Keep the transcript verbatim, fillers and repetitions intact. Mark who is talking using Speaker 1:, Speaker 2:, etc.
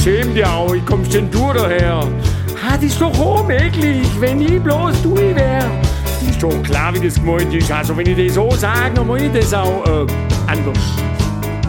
Speaker 1: schäm dich auch, wie kommst denn du daher? Ah, das ist doch unmöglich, wenn ich bloß du wär. Das ist doch klar, wie das gemeint ist. Also wenn ich das so sage, dann meine ich das auch äh, anders.